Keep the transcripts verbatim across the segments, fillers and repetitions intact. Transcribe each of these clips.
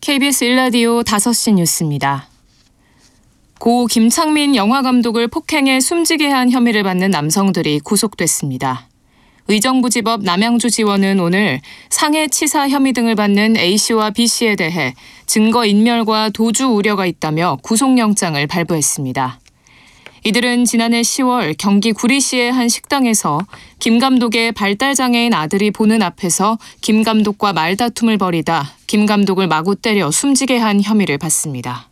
케이비에스 일 라디오 다섯 시 뉴스입니다. 고 김창민 영화감독을 폭행해 숨지게 한 혐의를 받는 남성들이 구속됐습니다. 의정부지법 남양주지원은 오늘 상해치사 혐의 등을 받는 A씨와 B씨에 대해 증거인멸과 도주 우려가 있다며 구속영장을 발부했습니다. 이들은 지난해 시월 경기 구리시의 한 식당에서 김 감독의 발달장애인 아들이 보는 앞에서 김 감독과 말다툼을 벌이다 김 감독을 마구 때려 숨지게 한 혐의를 받습니다.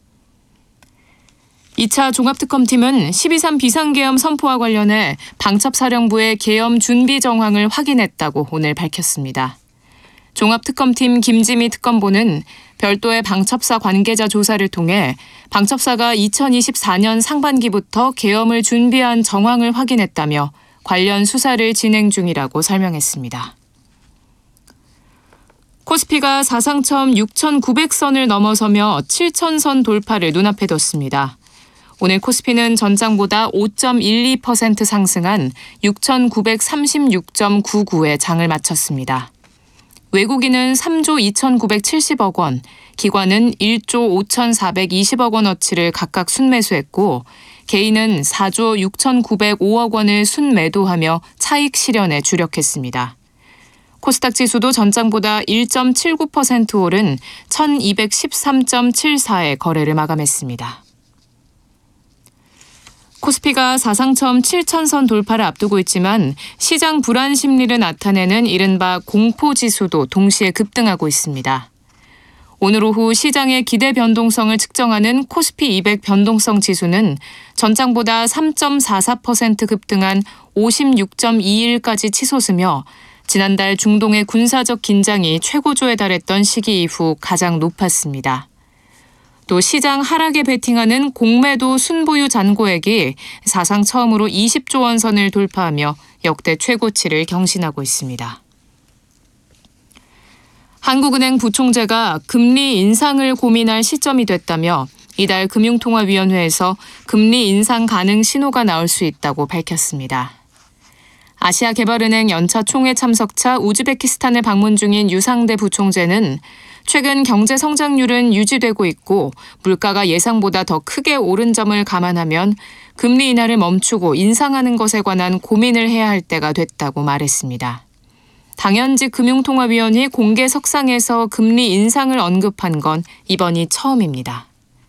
이 차 종합특검팀은 십이 삼 비상계엄 선포와 관련해 방첩사령부의 계엄 준비 정황을 확인했다고 오늘 밝혔습니다. 종합특검팀 김지미 특검보는 별도의 방첩사 관계자 조사를 통해 방첩사가 이천이십사 년 상반기부터 계엄을 준비한 정황을 확인했다며 관련 수사를 진행 중이라고 설명했습니다. 코스피가 사상 처음 육천구백 선을 넘어서며 칠천 선 돌파를 눈앞에 뒀습니다. 오늘 코스피는 전장보다 오 점 일이 퍼센트 상승한 육천구백삼십육 점 구구에 장을 마쳤습니다. 외국인은 삼조 이천구백칠십억 원, 기관은 일조 오천사백이십억 원어치를 각각 순매수했고 개인은 사조 육천구백오억 원을 순매도하며 차익 실현에 주력했습니다. 코스닥 지수도 전장보다 일 점 칠구 퍼센트 오른 천이백십삼 점 칠사에 거래를 마감했습니다. 코스피가 사상 처음 칠천 선 돌파를 앞두고 있지만 시장 불안 심리를 나타내는 이른바 공포지수도 동시에 급등하고 있습니다. 오늘 오후 시장의 기대 변동성을 측정하는 코스피 이백 변동성 지수는 전장보다 삼 점 사사 퍼센트 급등한 오십육 점 이일까지 치솟으며 지난달 중동의 군사적 긴장이 최고조에 달했던 시기 이후 가장 높았습니다. 또 시장 하락에 베팅하는 공매도 순보유 잔고액이 사상 처음으로 이십조 원 선을 돌파하며 역대 최고치를 경신하고 있습니다. 한국은행 부총재가 금리 인상을 고민할 시점이 됐다며 이달 금융통화위원회에서 금리 인상 가능 신호가 나올 수 있다고 밝혔습니다. 아시아개발은행 연차 총회 참석차 우즈베키스탄을 방문 중인 유상대 부총재는 최근 경제 성장률은 유지되고 있고 물가가 예상보다 더 크게 오른 점을 감안하면 금리 인하를 멈추고 인상하는 것에 관한 고민을 해야 할 때가 됐다고 말했습니다. 당연직 금융통화위원회 공개석상에서 금리 인상을 언급한 건 이번이 처음입니다.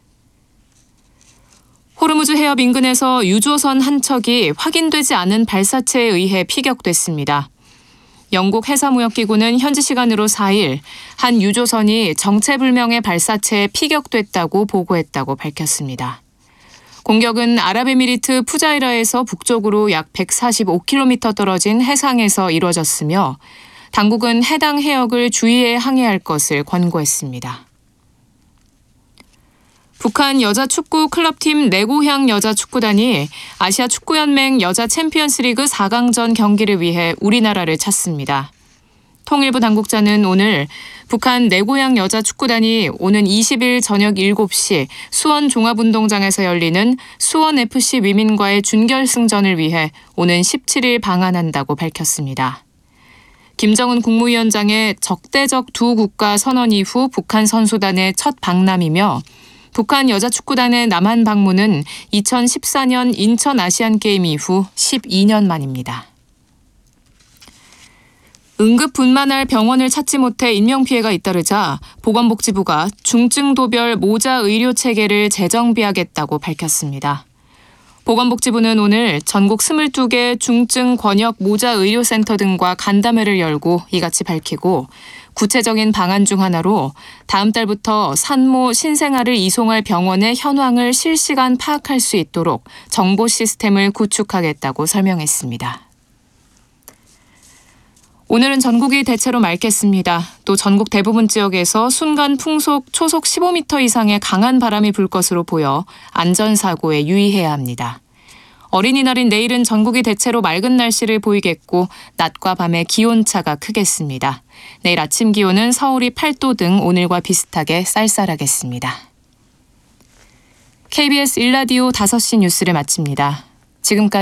호르무즈 해협 인근에서 유조선 한 척이 확인되지 않은 발사체에 의해 피격됐습니다. 영국 해사무역기구는 현지 시간으로 사 일 한 유조선이 정체불명의 발사체에 피격됐다고 보고했다고 밝혔습니다. 공격은 아랍에미리트 푸자이라에서 북쪽으로 약 백사십오 킬로미터 떨어진 해상에서 이뤄졌으며 당국은 해당 해역을 주의해 항해할 것을 권고했습니다. 북한 여자축구 클럽팀 내고향 여자축구단이 아시아축구연맹 여자챔피언스리그 사 강전 경기를 위해 우리나라를 찾습니다. 통일부 당국자는 오늘 북한 내고향 여자축구단이 오는 이십 일 저녁 일곱 시 수원 종합운동장에서 열리는 수원에프씨 위민과의 준결승전을 위해 오는 십칠 일 방한한다고 밝혔습니다. 김정은 국무위원장의 적대적 두 국가 선언 이후 북한 선수단의 첫 방남이며 북한 여자축구단의 남한 방문은 이천십사 년 인천 아시안게임 이후 십이 년 만입니다. 응급 분만할 병원을 찾지 못해 인명피해가 잇따르자 보건복지부가 중증도별 모자 의료 체계를 재정비하겠다고 밝혔습니다. 보건복지부는 오늘 전국 이십이 개 중증 권역 모자 의료센터 등과 간담회를 열고 이같이 밝히고 구체적인 방안 중 하나로 다음 달부터 산모 신생아를 이송할 병원의 현황을 실시간 파악할 수 있도록 정보 시스템을 구축하겠다고 설명했습니다. 오늘은 전국이 대체로 맑겠습니다. 또 전국 대부분 지역에서 순간 풍속 초속 십오 미터 이상의 강한 바람이 불 것으로 보여 안전사고에 유의해야 합니다. 어린이날인 내일은 전국이 대체로 맑은 날씨를 보이겠고 낮과 밤의 기온차가 크겠습니다. 내일 아침 기온은 서울이 팔 도 등 오늘과 비슷하게 쌀쌀하겠습니다. 케이비에스 일 라디오 다섯 시 뉴스를 마칩니다. 지금까지